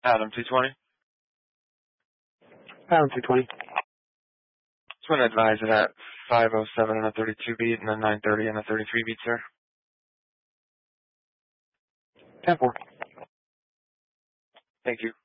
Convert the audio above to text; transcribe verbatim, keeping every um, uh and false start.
Adam two twenty. Adam two twenty. Just want to advise it at five oh seven and a thirty-two beat and then nine thirty and a thirty-three beat, sir. ten four. Thank you.